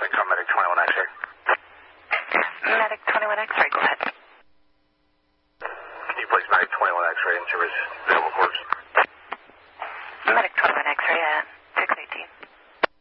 Thanks, I'm Medic 21 X-ray. Medic 21 X-ray, go ahead. Can you place Medic 21 X-ray in service available quarters? Medic 21 X-ray at